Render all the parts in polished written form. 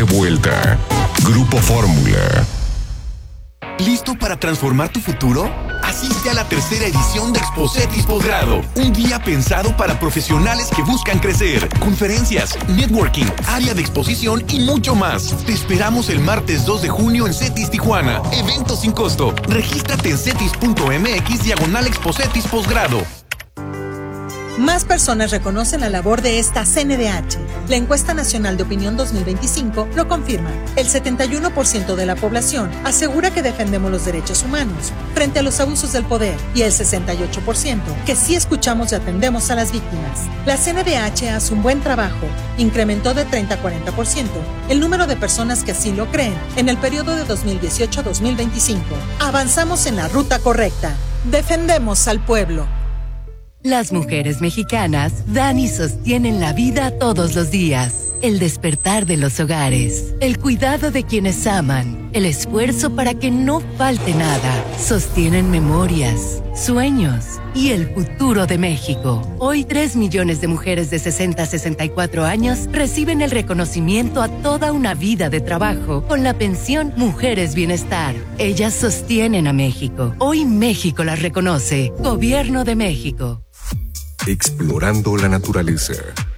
vuelta. Grupo Fórmula. ¿Listo para transformar tu futuro? Asiste a la tercera edición de Expocetis Posgrado, un día pensado para profesionales que buscan crecer. Conferencias, networking, área de exposición y mucho más. Te esperamos el martes 2 de junio en CETIS Tijuana. Evento sin costo. Regístrate en cetis.mx/Expocetis Posgrado. Más personas reconocen la labor de esta CNDH. La encuesta nacional de opinión 2025 lo confirma. El 71% de la población asegura que defendemos los derechos humanos frente a los abusos del poder y el 68% que sí escuchamos y atendemos a las víctimas. La CNDH hace un buen trabajo. Incrementó de 30 a 40% el número de personas que así lo creen en el periodo de 2018 a 2025. Avanzamos en la ruta correcta. Defendemos al pueblo. Las mujeres mexicanas dan y sostienen la vida todos los días. El despertar de los hogares, el cuidado de quienes aman, el esfuerzo para que no falte nada. Sostienen memorias, sueños y el futuro de México. Hoy 3 millones de mujeres de 60 a 64 años reciben el reconocimiento a toda una vida de trabajo con la pensión Mujeres Bienestar. Ellas sostienen a México. Hoy México las reconoce. Gobierno de México. Explorando la naturaleza.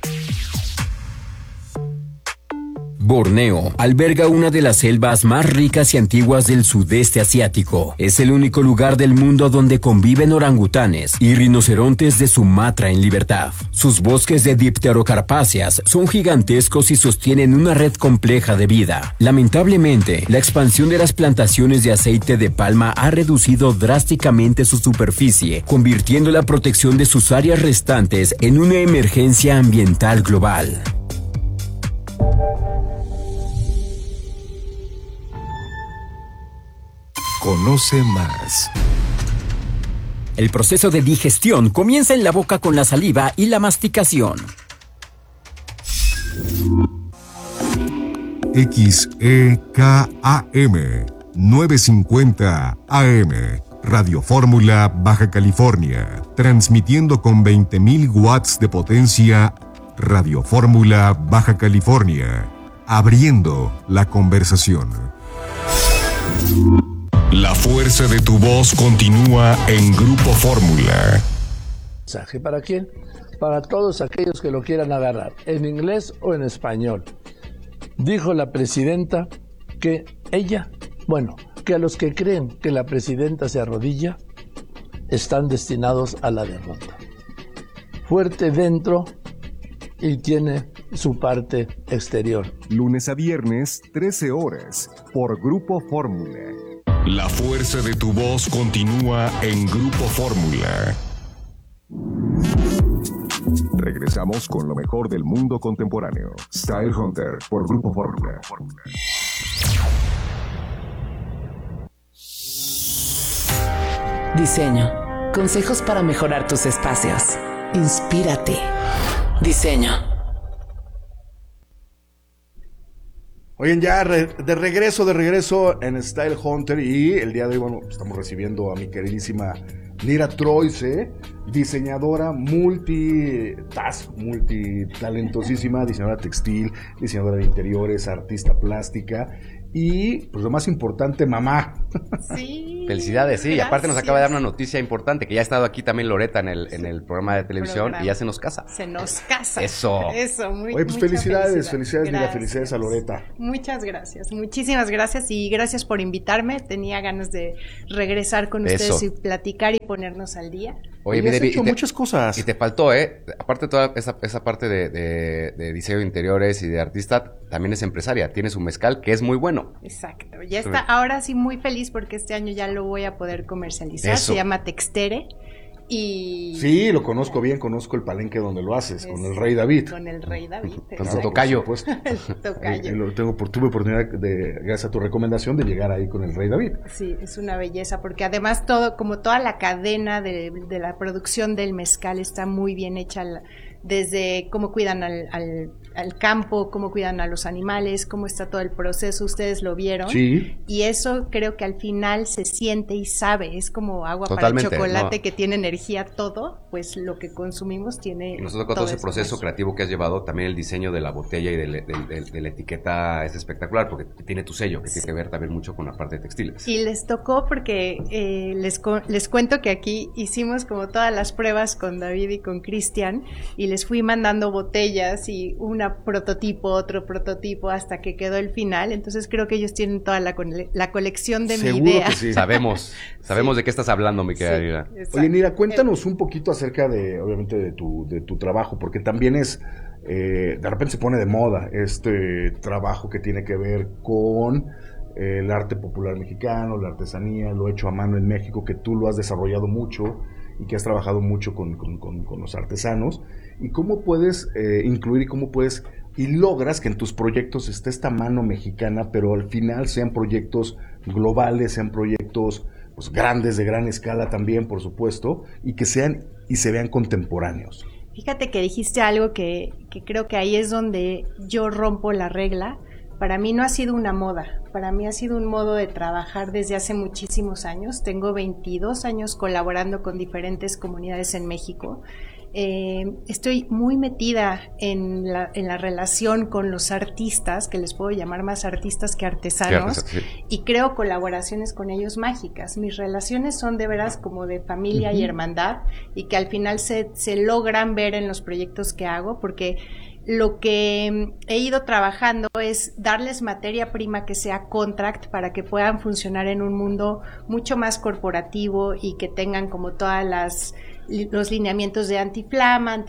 Borneo alberga una de las selvas más ricas y antiguas del sudeste asiático. Es el único lugar del mundo donde conviven orangutanes y rinocerontes de Sumatra en libertad. Sus bosques de dipterocarpáceas son gigantescos y sostienen una red compleja de vida. Lamentablemente, la expansión de las plantaciones de aceite de palma ha reducido drásticamente su superficie, convirtiendo la protección de sus áreas restantes en una emergencia ambiental global. Conoce más. El proceso de digestión comienza en la boca con la saliva y la masticación. XEKAM 950 AM Radio Fórmula, Baja California, transmitiendo con 20.000 watts de potencia. Radio Fórmula, Baja California, abriendo la conversación. La fuerza de tu voz continúa en Grupo Fórmula. ¿Mensaje para quién? Para todos aquellos que lo quieran agarrar, en inglés o en español. Dijo la presidenta que que a los que creen que la presidenta se arrodilla, están destinados a la derrota. Fuerte dentro y tiene su parte exterior. Lunes a viernes, 13 horas, por Grupo Fórmula. La fuerza de tu voz continúa en Grupo Fórmula. Regresamos con lo mejor del mundo contemporáneo. Style Hunter por Grupo Fórmula. Diseño. Consejos para mejorar tus espacios. Inspírate. Diseño. Oigan, ya de regreso en Style Hunter, y el día de hoy, estamos recibiendo a mi queridísima Lira Troise, diseñadora multitalentosísima, diseñadora textil, diseñadora de interiores, artista plástica y, pues lo más importante, mamá. Sí. Felicidades, sí. Gracias. Aparte nos acaba de dar una noticia importante, que ya ha estado aquí también Loreta en el programa de televisión y ya se nos casa. Se nos casa. Eso. Oye, pues felicidades, Lira, felicidades a Loreta. Muchas gracias, muchísimas gracias y gracias por invitarme. Tenía ganas de regresar con ustedes y platicar y ponernos al día. Oye, has hecho muchas cosas. Y te faltó, aparte toda esa parte de diseño de interiores y de artista, también es empresaria, tiene su mezcal que es muy bueno. Exacto, ya está, ahora sí muy feliz porque este año ya lo voy a poder comercializar. Eso. Se llama Textere. Y sí, lo conozco bien, conozco el palenque donde lo haces, con el Rey David. Con el Rey David. Con tu tocayo. Por supuesto. El tocayo. Tuve oportunidad, gracias a tu recomendación, de llegar ahí con el Rey David. Sí, es una belleza, porque además toda la cadena de la producción del mezcal está muy bien hecha, desde cómo cuidan al campo, cómo cuidan a los animales, cómo está todo el proceso, ustedes lo vieron. Sí. Y eso creo que al final se siente y sabe, es como agua Totalmente, para chocolate, que tiene energía todo, pues lo que consumimos tiene. Y nosotros con todo ese proceso creativo que has llevado, también el diseño de la botella y de la etiqueta es espectacular, porque tiene tu sello, que tiene que ver también mucho con la parte de textiles. Y les tocó porque les cuento que aquí hicimos como todas las pruebas con David y con Cristian, y les fui mandando botellas y otro prototipo hasta que quedó el final. Entonces creo que ellos tienen toda la colección de mi idea. Que sí. Sabemos de qué estás hablando, mi querida Nira. Oye, Nira, cuéntanos un poquito acerca obviamente, de tu trabajo, porque también de repente se pone de moda este trabajo que tiene que ver con el arte popular mexicano, la artesanía, lo hecho a mano en México, que tú lo has desarrollado mucho y que has trabajado mucho con los artesanos, y cómo puedes incluir y logras que en tus proyectos esté esta mano mexicana, pero al final sean proyectos globales, sean proyectos pues grandes, de gran escala también, por supuesto, y que sean y se vean contemporáneos. Fíjate que dijiste algo que creo que ahí es donde yo rompo la regla. Para mí no ha sido una moda, para mí ha sido un modo de trabajar desde hace muchísimos años. Tengo 22 años colaborando con diferentes comunidades en México. Estoy muy metida en la relación con los artistas, que les puedo llamar más artistas que artesanos, sí. Y creo colaboraciones con ellos mágicas. Mis relaciones son de veras como de familia y hermandad, y que al final se logran ver en los proyectos que hago, porque lo que he ido trabajando es darles materia prima que sea contract para que puedan funcionar en un mundo mucho más corporativo y que tengan como todas los lineamientos de antiflama,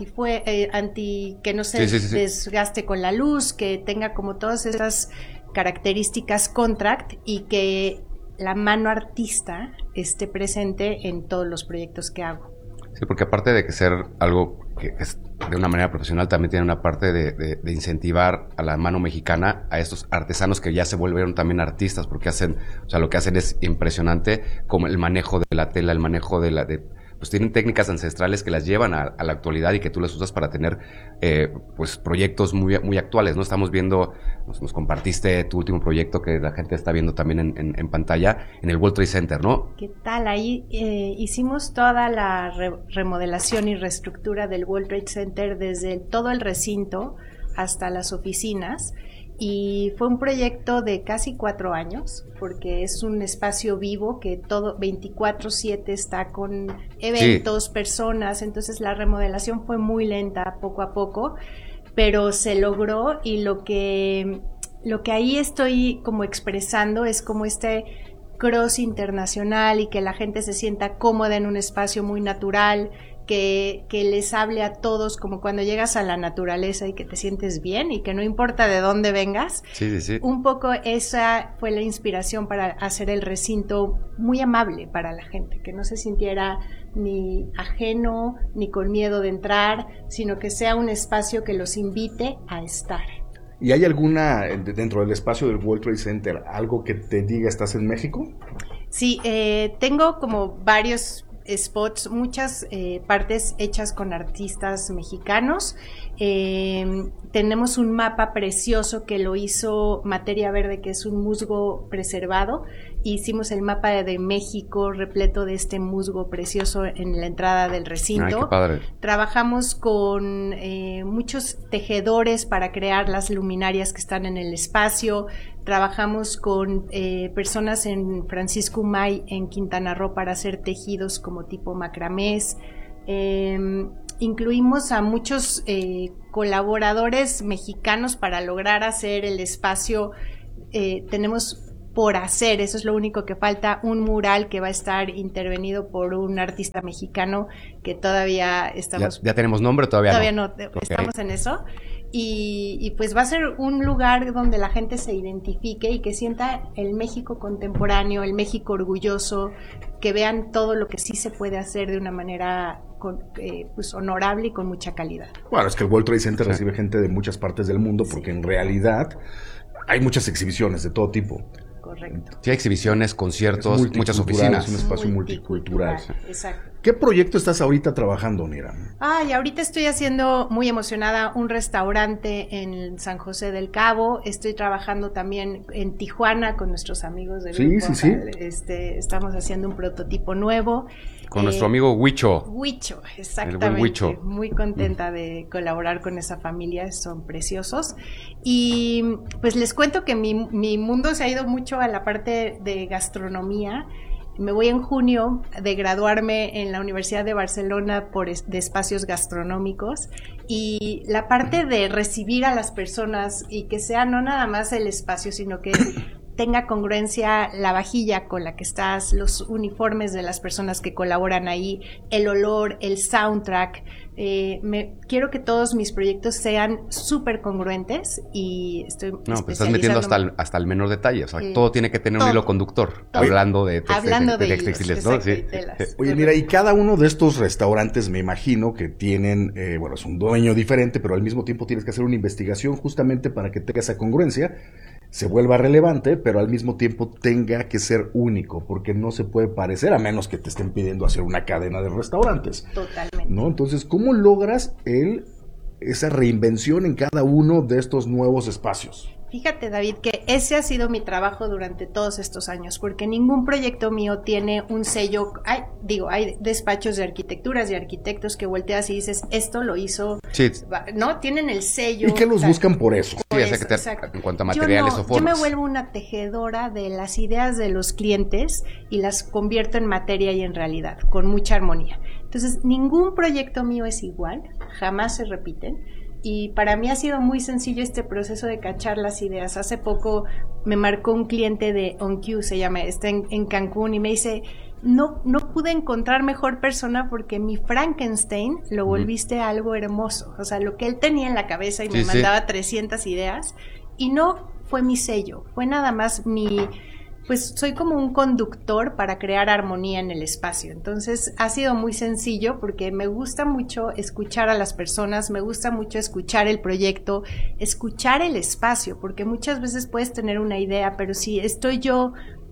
que no se desgaste con la luz, que tenga como todas esas características contract, y que la mano artista esté presente en todos los proyectos que hago. Sí, porque aparte de que ser algo que es de una manera profesional, también tiene una parte de incentivar a la mano mexicana, a estos artesanos que ya se volvieron también artistas, porque lo que hacen es impresionante, como el manejo de la tela, el manejo pues tienen técnicas ancestrales que las llevan a la actualidad y que tú las usas para tener pues proyectos muy, muy actuales, ¿no? Estamos viendo, nos compartiste tu último proyecto que la gente está viendo también en pantalla, en el World Trade Center, ¿no? ¿Qué tal? Ahí hicimos toda la remodelación y reestructura del World Trade Center, desde todo el recinto hasta las oficinas. Y fue un proyecto de casi 4 años, porque es un espacio vivo que todo 24/7 está con eventos, personas. Entonces la remodelación fue muy lenta, poco a poco, pero se logró. Y lo que ahí estoy como expresando es como este cross internacional, y que la gente se sienta cómoda en un espacio muy natural, que les hable a todos como cuando llegas a la naturaleza y que te sientes bien y que no importa de dónde vengas. Sí. Un poco esa fue la inspiración para hacer el recinto muy amable para la gente, que no se sintiera ni ajeno ni con miedo de entrar, sino que sea un espacio que los invite a estar. ¿Y hay alguna, dentro del espacio del World Trade Center, algo que te diga estás en México? Sí, tengo como varios spots, muchas partes hechas con artistas mexicanos. Tenemos un mapa precioso que lo hizo Materia Verde, que es un musgo preservado. Hicimos el mapa de México repleto de este musgo precioso en la entrada del recinto. Ay, qué padre. Trabajamos con muchos tejedores para crear las luminarias que están en el espacio. Trabajamos con personas en Francisco Humay, en Quintana Roo, para hacer tejidos como tipo macramés. Incluimos a muchos colaboradores mexicanos para lograr hacer el espacio. Tenemos por hacer, eso es lo único que falta, un mural que va a estar intervenido por un artista mexicano que todavía estamos... ¿Ya tenemos nombre o todavía no? Okay. Estamos en eso. Y pues va a ser un lugar donde la gente se identifique y que sienta el México contemporáneo, el México orgulloso, que vean todo lo que sí se puede hacer de una manera pues honorable y con mucha calidad. Bueno, es que el World Trade Center recibe gente de muchas partes del mundo, porque en realidad hay muchas exhibiciones de todo tipo. Correcto. Correcto. Sí, hay exhibiciones, conciertos, muchas oficinas. Es un espacio multicultural. Exacto. ¿Qué proyecto estás ahorita trabajando, Nira? Y ahorita estoy haciendo, muy emocionada, un restaurante en San José del Cabo. Estoy trabajando también en Tijuana con nuestros amigos del grupo. Sí. Estamos haciendo un prototipo nuevo. Con nuestro amigo Huicho. Huicho, El exactamente. buen Huicho. Muy contenta de colaborar con esa familia, son preciosos. Y pues les cuento que mi mundo se ha ido mucho a la parte de gastronomía. Me voy en junio de graduarme en la Universidad de Barcelona de espacios gastronómicos, y la parte de recibir a las personas y que sea no nada más el espacio, sino que tenga congruencia la vajilla con la que estás, los uniformes de las personas que colaboran ahí, el olor, el soundtrack. Quiero que todos mis proyectos sean súper congruentes y estoy estás metiendo hasta el menor detalle, o sea, todo tiene que tener un hilo conductor, hablando de textiles, ¿no? Sí. Oye, mira, y cada uno de estos restaurantes me imagino que tienen, es un dueño diferente, pero al mismo tiempo tienes que hacer una investigación justamente para que tenga esa congruencia, se vuelva relevante, pero al mismo tiempo tenga que ser único, porque no se puede parecer, a menos que te estén pidiendo hacer una cadena de restaurantes. Totalmente. ¿No? Entonces, ¿cómo logras esa reinvención en cada uno de estos nuevos espacios? Fíjate, David, que ese ha sido mi trabajo durante todos estos años, porque ningún proyecto mío tiene un sello. Hay despachos de arquitecturas y arquitectos que volteas y dices, esto lo hizo, sí. ¿no? Tienen el sello. ¿Y qué los buscan por eso? En cuanto a materiales o formas. Yo me vuelvo una tejedora de las ideas de los clientes y las convierto en materia y en realidad, con mucha armonía. Entonces, ningún proyecto mío es igual, jamás se repiten. Y para mí ha sido muy sencillo este proceso de cachar las ideas. Hace poco me marcó un cliente de OnQ, se llama, está en Cancún, y me dice, no pude encontrar mejor persona porque mi Frankenstein lo volviste algo hermoso. O sea, lo que él tenía en la cabeza y me mandaba 300 ideas, y no fue mi sello, fue nada más pues soy como un conductor para crear armonía en el espacio. Entonces ha sido muy sencillo porque me gusta mucho escuchar a las personas, me gusta mucho escuchar el proyecto, escuchar el espacio, porque muchas veces puedes tener una idea, pero si estoy yo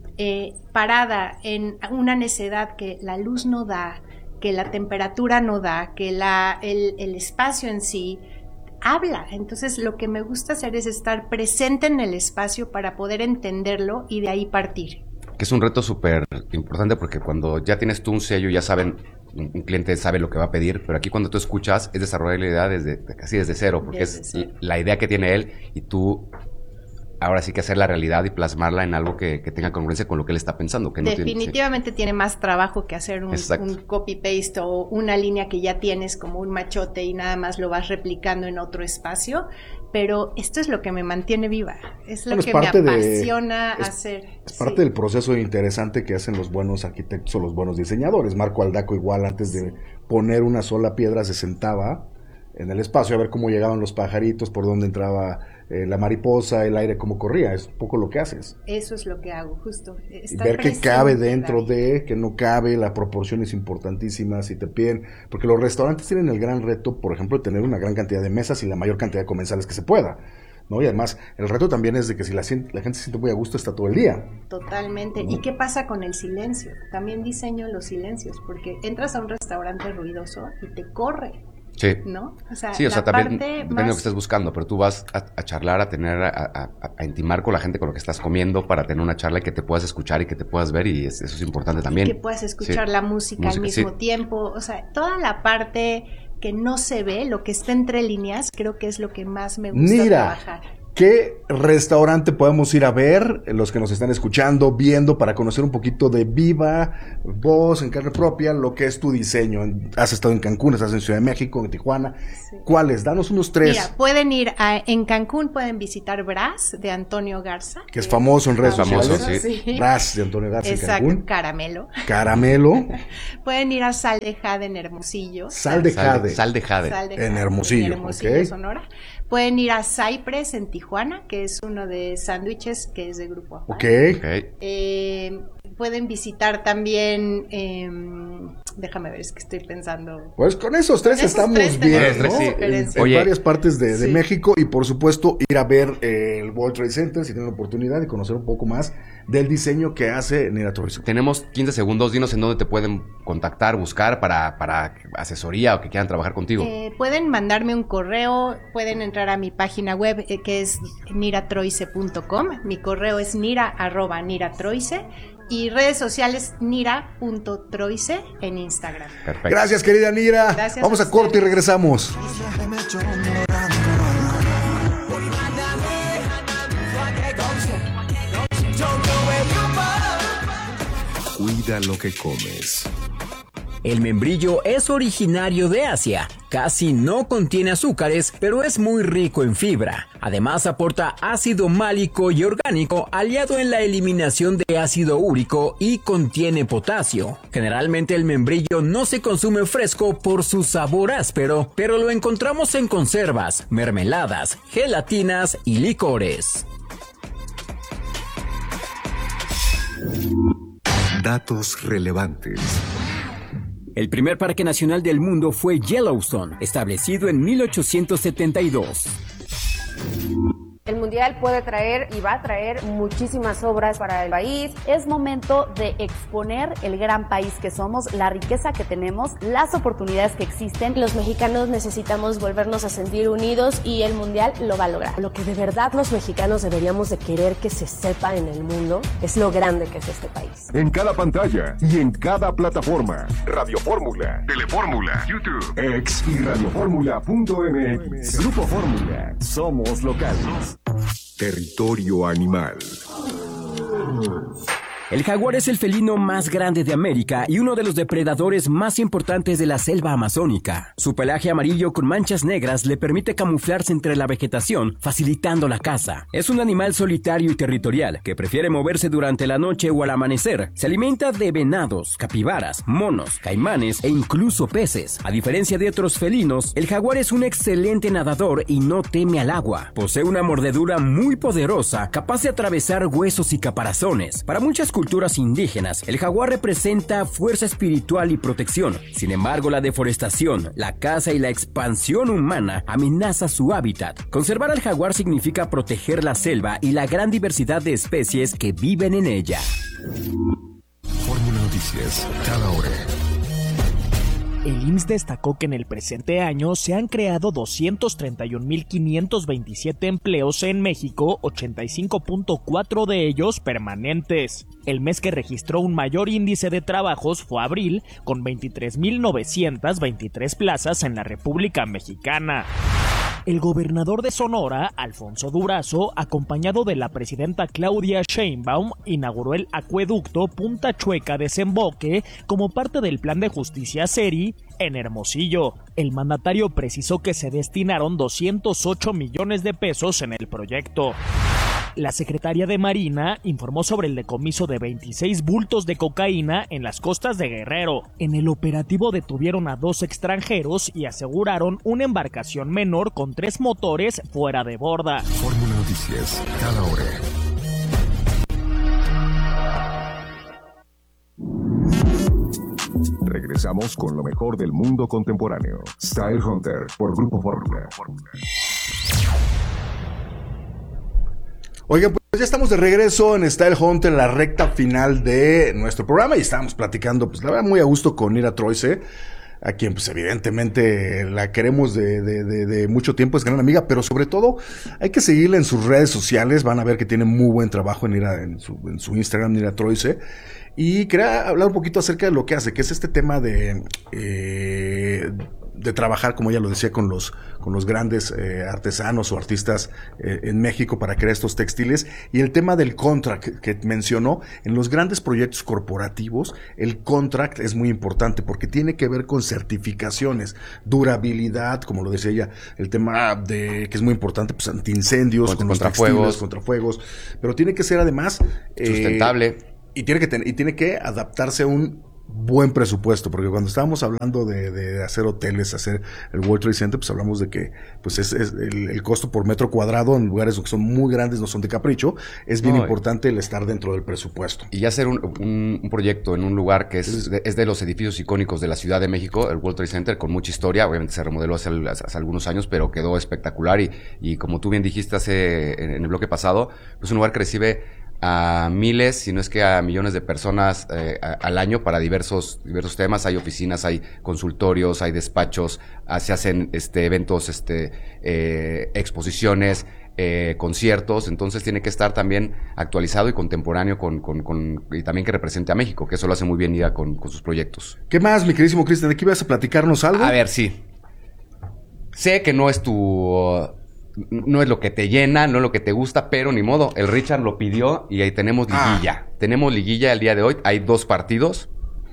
parada en una necedad que la luz no da, que la temperatura no da, que el espacio en sí habla. Entonces lo que me gusta hacer es estar presente en el espacio para poder entenderlo y de ahí partir. Que es un reto súper importante, porque cuando ya tienes tú un sello, ya saben, un cliente sabe lo que va a pedir, pero aquí cuando tú escuchas es desarrollar la idea desde cero, porque es la idea que tiene él, y tú ahora sí que hacer la realidad y plasmarla en algo que tenga congruencia con lo que él está pensando. Que definitivamente tiene más trabajo que hacer un copy-paste o una línea que ya tienes como un machote y nada más lo vas replicando en otro espacio, pero esto es lo que me mantiene viva, es lo que me apasiona hacer. Es parte del proceso interesante que hacen los buenos arquitectos o los buenos diseñadores. Marco Aldaco igual, antes de poner una sola piedra, se sentaba en el espacio a ver cómo llegaban los pajaritos, por dónde entraba la mariposa, el aire, cómo corría. Es un poco lo que haces. Eso es lo que hago, justo. Y ver qué cabe dentro de, que no cabe, la proporción es importantísima. Si te piden, porque los restaurantes tienen el gran reto, por ejemplo, de tener una gran cantidad de mesas y la mayor cantidad de comensales que se pueda, ¿no? Y además, el reto también es de que si la gente se siente muy a gusto, está todo el día. Totalmente. ¿Y qué pasa con el silencio? También diseño los silencios, porque entras a un restaurante ruidoso y te corre. Sí. ¿No? O sea, también depende de lo que estés buscando, pero tú vas a charlar, a intimar con la gente con lo que estás comiendo, para tener una charla y que te puedas escuchar y que te puedas ver, y eso es importante también. Y que puedas escuchar la música al mismo tiempo, o sea, toda la parte que no se ve, lo que está entre líneas, creo que es lo que más me gusta trabajar. ¿Qué restaurante podemos ir a ver, los que nos están escuchando, viendo, para conocer un poquito de viva voz, en carne propia, lo que es tu diseño? Has estado en Cancún, estás en Ciudad de México, en Tijuana. Sí. ¿Cuáles? Danos unos 3. Mira, pueden ir en Cancún, pueden visitar Brass de Antonio Garza. Que es famoso en redes sociales. Sí. Brass de Antonio Garza en Cancún. Caramelo. Pueden ir a Sal de Jade en Hermosillo. Sal de Jade. En Hermosillo, Sonora. Pueden ir a Cypress en Tijuana, que es uno de sándwiches que es de Grupo Afán. Okay. Pueden visitar también déjame ver, es que estoy pensando. Pues con esos tres estamos bien, ¿no? Sí. En varias partes de México, y por supuesto ir a ver el World Trade Center si tienen la oportunidad de conocer un poco más del diseño que hace Nira Troise. Tenemos 15 segundos, dinos en dónde te pueden contactar, buscar para asesoría o que quieran trabajar contigo. Pueden mandarme un correo, pueden entrar a mi página web que es niratroise.com, mi correo es nira@niratroise y redes sociales nira.troise en Instagram. Perfecto. Gracias, querida Nira. Gracias. Vamos a corte y regresamos. Cuida lo que comes. El membrillo es originario de Asia. Casi no contiene azúcares, pero es muy rico en fibra. Además aporta ácido málico y orgánico aliado en la eliminación de ácido úrico y contiene potasio. Generalmente el membrillo no se consume fresco por su sabor áspero, pero lo encontramos en conservas, mermeladas, gelatinas y licores. Datos relevantes. El primer parque nacional del mundo fue Yellowstone, establecido en 1872. El Mundial puede traer y va a traer muchísimas obras para el país. Es momento de exponer el gran país que somos, la riqueza que tenemos, las oportunidades que existen. Los mexicanos necesitamos volvernos a sentir unidos y el Mundial lo va a lograr. Lo que de verdad los mexicanos deberíamos de querer que se sepa en el mundo es lo grande que es este país. En cada pantalla y en cada plataforma. Radio Fórmula, Telefórmula, YouTube, X y radioformula.mx. Grupo Fórmula. Somos locales. Territorio animal. El jaguar es el felino más grande de América y uno de los depredadores más importantes de la selva amazónica. Su pelaje amarillo con manchas negras le permite camuflarse entre la vegetación, facilitando la caza. Es un animal solitario y territorial que prefiere moverse durante la noche o al amanecer. Se alimenta de venados, capibaras, monos, caimanes e incluso peces. A diferencia de otros felinos, el jaguar es un excelente nadador y no teme al agua. Posee una mordedura muy poderosa, capaz de atravesar huesos y caparazones. Para muchas culturas indígenas, el jaguar representa fuerza espiritual y protección. Sin embargo, la deforestación, la caza y la expansión humana amenaza su hábitat. Conservar al jaguar significa proteger la selva y la gran diversidad de especies que viven en ella. Fórmula Noticias, cada hora. El IMSS destacó que en el presente año se han creado 231.527 empleos en México, 85.4 de ellos permanentes. El mes que registró un mayor índice de trabajos fue abril, con 23.923 plazas en la República Mexicana. El gobernador de Sonora, Alfonso Durazo, acompañado de la presidenta Claudia Sheinbaum, inauguró el acueducto Punta Chueca Desemboque como parte del plan de justicia SERI en Hermosillo. El mandatario precisó que se destinaron 208 millones de pesos en el proyecto. La secretaria de Marina informó sobre el decomiso de 26 bultos de cocaína en las costas de Guerrero. En el operativo detuvieron a 2 extranjeros y aseguraron una embarcación menor con 3 motores fuera de borda. Fórmula Noticias, cada hora. Regresamos con lo mejor del mundo contemporáneo. Style Hunter por Grupo Fórmula. Oigan, pues ya estamos de regreso en Style Hunter, la recta final de nuestro programa, y estábamos platicando, pues la verdad, muy a gusto con Nira Troise, a quien pues evidentemente la queremos de mucho tiempo, es gran amiga, pero sobre todo hay que seguirla en sus redes sociales. Van a ver que tiene muy buen trabajo en su Instagram, Nira Troise. Y quería hablar un poquito acerca de lo que hace, que es este tema de trabajar, como ella lo decía, con los grandes artesanos o artistas en México para crear estos textiles, y el tema del contract que mencionó. En los grandes proyectos corporativos, el contract es muy importante porque tiene que ver con certificaciones, durabilidad, como lo decía ella, el tema de que es muy importante, pues antiincendios, con los textiles, contrafuegos, pero tiene que ser además sustentable. Y tiene que adaptarse a un buen presupuesto, porque cuando estábamos hablando de hacer hoteles, hacer el World Trade Center, pues hablamos de que pues es el costo por metro cuadrado en lugares que son muy grandes, no son de capricho, es bien importante el estar dentro del presupuesto. Y hacer un proyecto en un lugar que es de los edificios icónicos de la Ciudad de México, el World Trade Center, con mucha historia, obviamente se remodeló hace algunos años, pero quedó espectacular y como tú bien dijiste en el bloque pasado, pues un lugar que recibe a miles, si no es que a millones de personas al año para diversos temas. Hay oficinas, hay consultorios, hay despachos, se hacen eventos, exposiciones, conciertos. Entonces tiene que estar también actualizado y contemporáneo y también que represente a México, que eso lo hace muy bien IDA con sus proyectos. ¿Qué más, mi queridísimo Cristian? ¿De qué ibas a platicarnos algo? A ver, sí. Sé que no es no es lo que te llena, no es lo que te gusta, pero ni modo. El Richard lo pidió y ahí tenemos liguilla. Tenemos liguilla el día de hoy. Hay 2 partidos.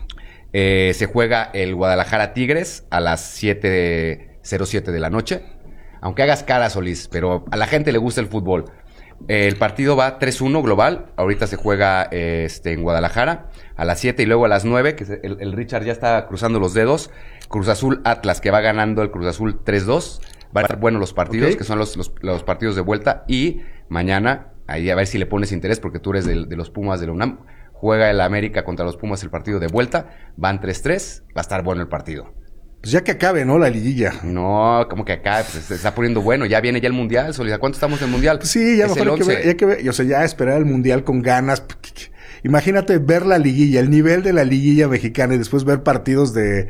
Se juega el Guadalajara Tigres a las 7:07 de la noche. Aunque hagas cara, Solís, pero a la gente le gusta el fútbol. El partido va 3-1 global. Ahorita se juega en Guadalajara a las 7 y luego a las 9, que el Richard ya está cruzando los dedos. Cruz Azul Atlas, que va ganando el Cruz Azul 3-2. Va a estar bueno los partidos, que son los partidos de vuelta. Y mañana, ahí a ver si le pones interés, porque tú eres de los Pumas de la UNAM. Juega el América contra los Pumas el partido de vuelta. Van 3-3. Va a estar bueno el partido. Pues ya que acabe, ¿no? La liguilla. No, como que acá pues, se está poniendo bueno. Ya viene ya el Mundial, Solís. ¿A cuánto estamos en el Mundial? Pues sí, ya mejor hay que ver. O sea, ya esperar el Mundial con ganas. Imagínate ver la liguilla, el nivel de la liguilla mexicana y después ver partidos de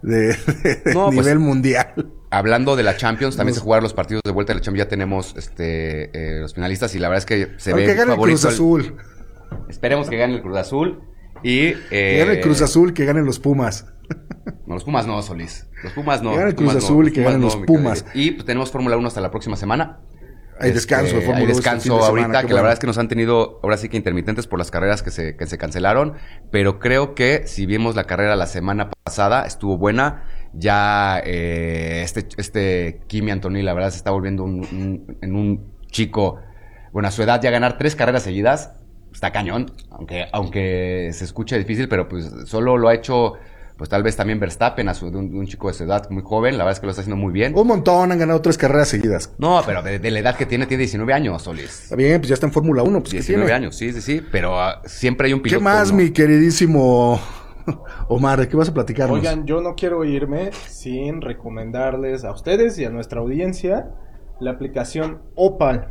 nivel mundial. Hablando de la Champions, también se jugaron los partidos de vuelta de la Champions. Ya tenemos los finalistas y la verdad es que se ve que gane el Cruz Azul. Esperemos que gane el Cruz Azul y que gane el Cruz Azul, que ganen los Pumas. No, los Pumas no, Solís. Los Pumas no. Que gane el Cruz Azul y que ganen los Pumas. Y pues tenemos Fórmula 1 hasta la próxima semana. Hay descanso de Fórmula 1. Hay descanso ahorita, que la verdad es que nos han tenido, ahora sí que intermitentes por las carreras que se cancelaron, pero creo que si vimos la carrera la semana pasada, estuvo buena. Ya Kimi Antonelli, la verdad, se está volviendo en un chico, bueno, a su edad ya ganar 3 carreras seguidas, está cañón, aunque se escuche difícil, pero pues solo lo ha hecho... Pues tal vez también Verstappen, de un chico de su edad muy joven, la verdad es que lo está haciendo muy bien. Un montón, han ganado 3 carreras seguidas. No, pero de la edad que tiene 19 años, Solís. Está bien, pues ya está en Fórmula 1. Pues 19 años, sí, pero siempre hay un piloto. ¿Qué más, mi queridísimo Omar? ¿De qué vas a platicarnos? Oigan, yo no quiero irme sin recomendarles a ustedes y a nuestra audiencia la aplicación Opal.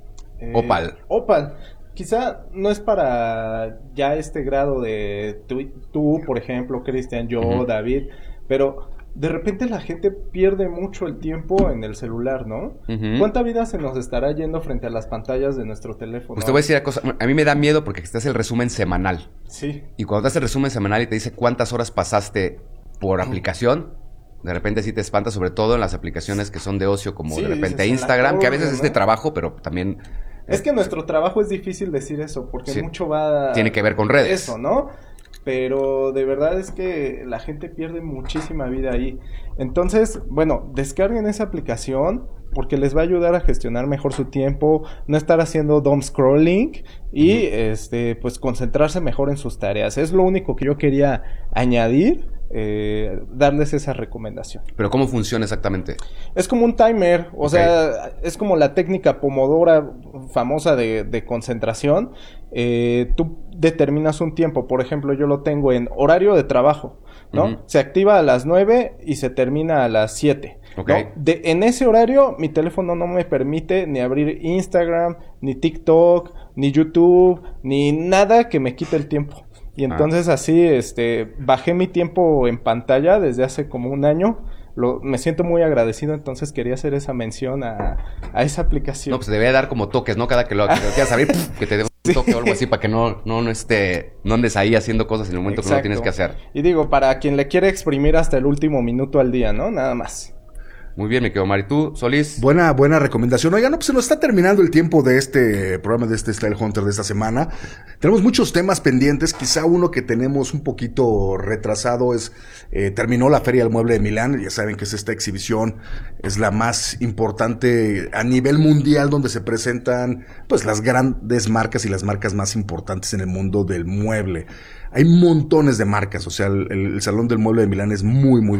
Opal. Quizá no es para ya este grado de tú, por ejemplo, Cristian, yo, David, pero de repente la gente pierde mucho el tiempo en el celular, ¿no? ¿Cuánta vida se nos estará yendo frente a las pantallas de nuestro teléfono? Pues te voy a decir una cosa, a mí me da miedo porque te hace el resumen semanal. Sí. Y cuando te hace el resumen semanal y te dice cuántas horas pasaste por aplicación, de repente sí te espanta, sobre todo en las aplicaciones que son de ocio, como de repente Instagram, que a veces es de trabajo, pero también... Es que nuestro trabajo es difícil decir eso, porque mucho tiene que ver con redes. Eso, ¿no? Pero de verdad es que la gente pierde muchísima vida ahí. Entonces, bueno, descarguen esa aplicación porque les va a ayudar a gestionar mejor su tiempo, no estar haciendo dumb scrolling y pues concentrarse mejor en sus tareas. Es lo único que yo quería añadir. Darles esa recomendación. ¿Pero cómo funciona exactamente? Es como un timer, o sea, es como la técnica Pomodoro famosa de concentración. Tú determinas un tiempo, por ejemplo, yo lo tengo en horario de trabajo, ¿no? Se activa a las 9 y se termina a las 7. ¿No? En ese horario mi teléfono no me permite ni abrir Instagram, ni TikTok, ni YouTube, ni nada que me quite el tiempo. Y entonces así, bajé mi tiempo en pantalla desde hace como un año. Me siento muy agradecido, entonces quería hacer esa mención a esa aplicación. No, pues debe dar como toques, ¿no? Cada que lo quieras abrir, que te dé un toque o algo así para que no andes ahí haciendo cosas en el momento que no lo tienes que hacer. Y digo, para quien le quiere exprimir hasta el último minuto al día, ¿no? Nada más. Muy bien, me quedo Maritú, Solís. Buena recomendación. Oigan, no, pues se nos está terminando el tiempo de este programa, de este Style Hunter de esta semana. Tenemos muchos temas pendientes. Quizá uno que tenemos un poquito retrasado es, terminó la Feria del Mueble de Milán. Ya saben que es esta exhibición, es la más importante a nivel mundial, donde se presentan pues las grandes marcas y las marcas más importantes en el mundo del mueble. Hay montones de marcas, o sea, el Salón del Mueble de Milán es muy